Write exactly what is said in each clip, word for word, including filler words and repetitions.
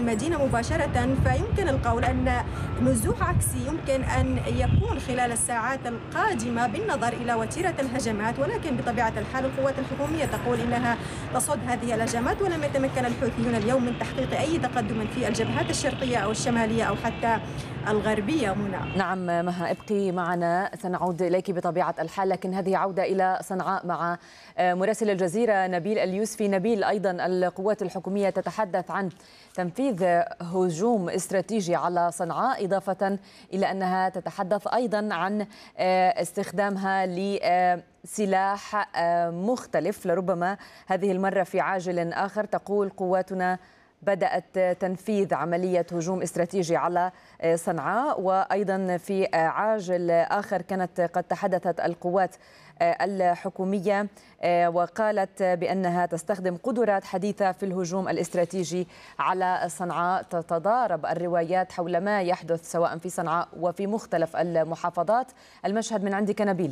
المدينة مباشرة، فيمكن القول أن نزوح عكسي يمكن أن يكون خلال الساعات القادمة بالنظر إلى وتيرة الهجمات، ولكن بطبيعة الحال القوات الحكومية تقول إنها تصد هذه الهجمات، ولم يتمكن الحوثيون اليوم من تحقيق أي تقدم في الجبهات الشرقية أو الشمالية أو حتى الغربية. منى. نعم مها، ابقي معنا، سنعود إليك بطبيعة الحال، لكن هذه عودة إلى صنعاء مع مراسل الجزيرة نبيل اليوسفي. نبيل، أيضا القوات الحكومية تتحدث عن تنفيذ هجوم استراتيجي على صنعاء، إضافة إلى أنها تتحدث أيضا عن استخدامها لسلاح مختلف، لربما هذه المرة في عاجل آخر. تقول قواتنا بدأت تنفيذ عملية هجوم استراتيجي على صنعاء، وأيضا في عاجل آخر كانت قد تحدثت القوات الحكومية وقالت بأنها تستخدم قدرات حديثة في الهجوم الاستراتيجي على صنعاء. تتضارب الروايات حول ما يحدث سواء في صنعاء وفي مختلف المحافظات. المشهد من عندك نبيل.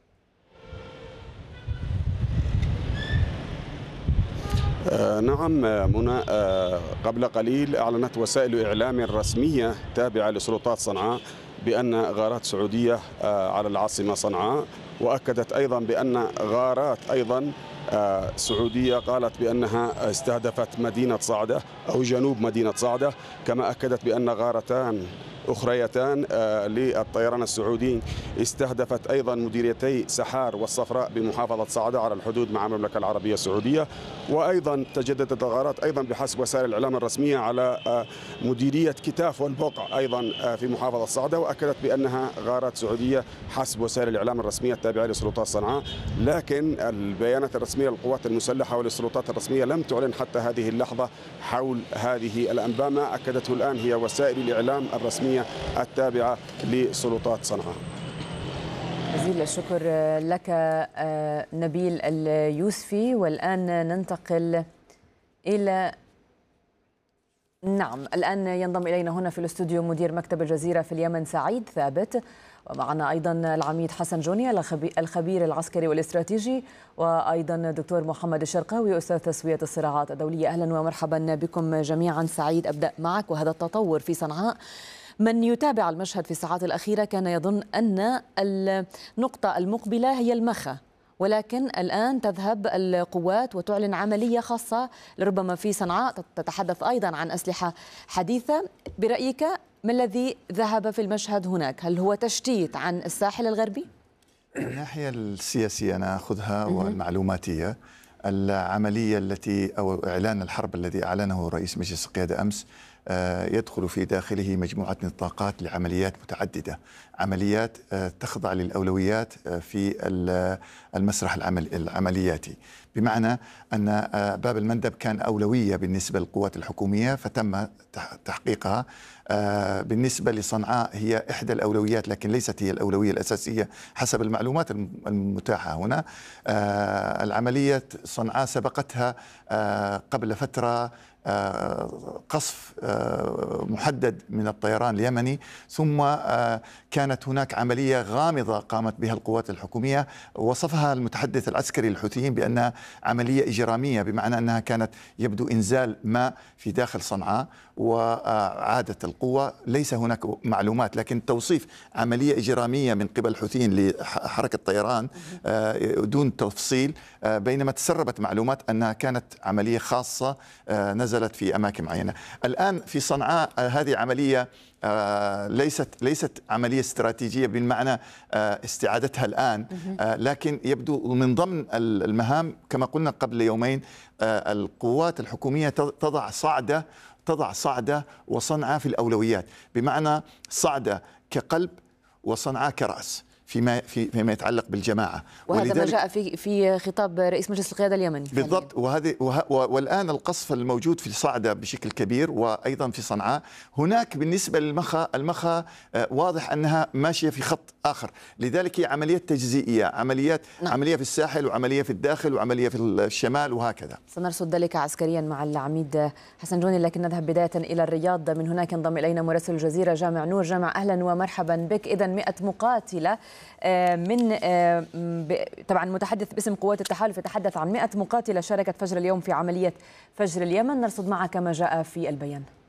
آه نعم منى، آه قبل قليل أعلنت وسائل إعلام رسمية تابعة لسلطات صنعاء بأن غارات سعودية آه على العاصمة صنعاء، وأكدت أيضا بأن غارات أيضا آه سعودية قالت بأنها استهدفت مدينة صعدة أو جنوب مدينة صعدة، كما أكدت بأن غارتان أخريتان آه للطيران السعودي استهدفت أيضا مديريتي سحار والصفراء بمحافظة صعدة على الحدود مع المملكة العربية السعودية. وأيضا تجددت الغارات أيضا بحسب وسائل الإعلام الرسمية على آه مديرية كتاف والبقع أيضا آه في محافظة صعدة، وأكدت بأنها غارات سعودية حسب وسائل الإعلام الرسمية التابعة لسلطات صنعاء. لكن البيانات الرسمية للقوات المسلحة وللسلطات الرسمية لم تعلن حتى هذه اللحظة حول هذه الأنباء. ما أكدته الآن هي وسائل الإعلام الرسمية التابعة لسلطات صنعاء. جزيل الشكر لك نبيل اليوسفي. والآن ننتقل إلى نعم الآن ينضم إلينا هنا في الاستوديو مدير مكتب الجزيرة في اليمن سعيد ثابت، ومعنا أيضا العميد حسن جونيا الخبير العسكري والاستراتيجي، وأيضا دكتور محمد الشرقاوي أستاذ تسوية الصراعات الدولية. أهلا ومرحبا بكم جميعا. سعيد، أبدأ معك. وهذا التطور في صنعاء، من يتابع المشهد في الساعات الأخيرة كان يظن أن النقطة المقبلة هي المخا، ولكن الآن تذهب القوات وتعلن عملية خاصة لربما في صنعاء، تتحدث أيضا عن أسلحة حديثة. برأيك ما الذي ذهب في المشهد هناك؟ هل هو تشتيت عن الساحل الغربي؟ من الناحية السياسية أنا أخذها والمعلوماتية، العملية التي أو إعلان الحرب الذي أعلنه رئيس مجلس القيادة أمس يدخل في داخله مجموعة نطاقات لعمليات متعددة، عمليات تخضع للأولويات في المسرح العملياتي، بمعنى أن باب المندب كان أولوية بالنسبة للقوات الحكومية فتم تحقيقها. بالنسبة لصنعاء هي إحدى الأولويات لكن ليست هي الأولوية الأساسية حسب المعلومات المتاحة هنا. العملية صنعاء سبقتها قبل فترة قصف محدد من الطيران اليمني، ثم كانت هناك عملية غامضة قامت بها القوات الحكومية وصفها المتحدث العسكري للحوثيين بأنها عملية إجرامية، بمعنى أنها كانت يبدو إنزال ماء في داخل صنعاء وعادت القوة. ليس هناك معلومات، لكن توصيف عملية إجرامية من قبل الحوثيين لحركة طيران دون تفصيل، بينما تسربت معلومات أنها كانت عملية خاصة نزلت في أماكن معينة. الآن في صنعاء هذه عملية ليست ليست عملية استراتيجية بالمعنى استعادتها الآن، لكن يبدو من ضمن المهام كما قلنا قبل يومين القوات الحكومية تضع صعدة تضع صعدة وصنعاء في الأولويات، بمعنى صعدة كقلب وصنعاء كرأس فيما في فيما يتعلق بالجماعه. وهذا ما جاء في في خطاب رئيس مجلس القياده اليمني بالضبط. وهذه والان القصف الموجود في صعدة بشكل كبير وايضا في صنعاء. هناك بالنسبه للمخا، المخا واضح انها ماشيه في خط اخر، لذلك هي عمليات تجزئيه، عمليات نعم. عمليه في الساحل وعمليه في الداخل وعمليه في الشمال وهكذا. سنرصد ذلك عسكريا مع العميد حسن جوني، لكن نذهب بدايه الى الرياض. من هناك انضم الينا مراسل الجزيره جامع نور. جامع، اهلا ومرحبا بك. اذا مئة مقاتله من طبعا متحدث باسم قوات التحالف يتحدث عن مئة مقاتلة شاركت فجر اليوم في عملية فجر اليمن. نرصد معك ما جاء في البيان.